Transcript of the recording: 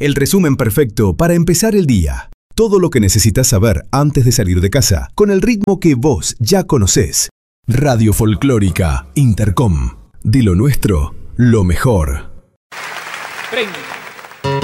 El resumen perfecto para empezar el día. Todo lo que necesitas saber antes de salir de casa, con el ritmo que vos ya conocés. Radio Folclórica Intercom. De lo nuestro, lo mejor. Prende.